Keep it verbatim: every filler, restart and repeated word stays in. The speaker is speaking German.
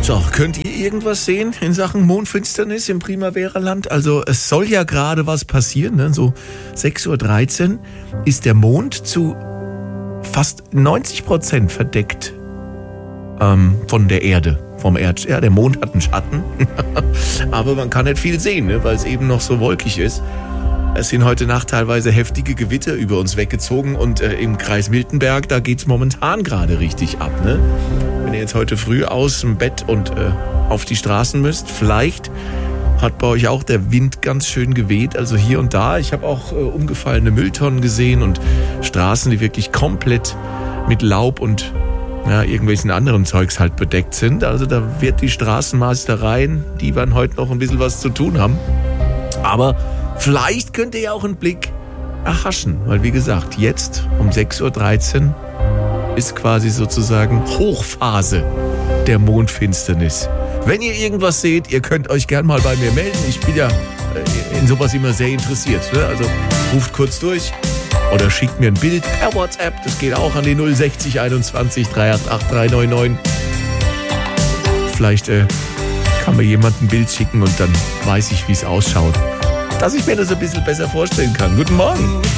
So, könnt ihr irgendwas sehen in Sachen Mondfinsternis im Primavera-Land? Also es soll ja gerade was passieren, ne? So sechs Uhr dreizehn ist der Mond zu fast neunzig Prozent verdeckt ähm, von der Erde, vom Erd. Ja, der Mond hat einen Schatten, aber man kann nicht viel sehen, ne? Weil es eben noch so wolkig ist. Es sind heute Nacht teilweise heftige Gewitter über uns weggezogen und äh, im Kreis Miltenberg, da geht's momentan gerade richtig ab, ne? Wenn ihr jetzt heute früh aus dem Bett und äh, auf die Straßen müsst, vielleicht hat bei euch auch der Wind ganz schön geweht, also hier und da. Ich habe auch äh, umgefallene Mülltonnen gesehen und Straßen, die wirklich komplett mit Laub und ja, irgendwelchen anderen Zeugs halt bedeckt sind. Also da wird die Straßenmeistereien, die werden heute noch ein bisschen was zu tun haben. Aber vielleicht könnt ihr ja auch einen Blick erhaschen, weil wie gesagt, jetzt um sechs Uhr dreizehn ist quasi sozusagen Hochphase der Mondfinsternis. Wenn ihr irgendwas seht, ihr könnt euch gern mal bei mir melden. Ich bin ja in sowas immer sehr interessiert, ne? Also ruft kurz durch oder schickt mir ein Bild per WhatsApp. Das geht auch an die null sechzig einundzwanzig dreihundertachtundachtzig dreihundertneunundneunzig. Vielleicht äh, kann mir jemand ein Bild schicken und dann weiß ich, wie es ausschaut. Dass ich mir das ein bisschen besser vorstellen kann. Guten Morgen.